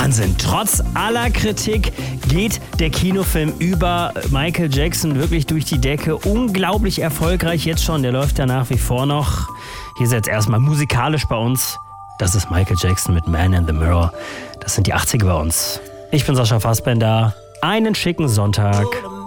Wahnsinn. Trotz aller Kritik geht der Kinofilm über Michael Jackson wirklich durch die Decke. Unglaublich erfolgreich jetzt schon. Der läuft ja nach wie vor noch. Hier ist jetzt erstmal musikalisch bei uns. Das ist Michael Jackson mit Man in the Mirror. Das sind die 80er bei uns. Ich bin Sascha Fassbender. Einen schicken Sonntag.